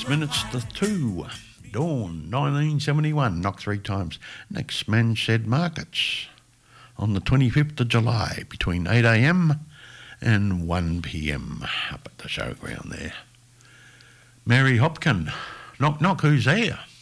6 minutes to 2. Dawn, 1971, knocked 3 times. Next Man Shed Markets on the 25th of July between 8 a.m. and 1 p.m. up at the showground there. Mary Hopkin, Knock Knock, who's there?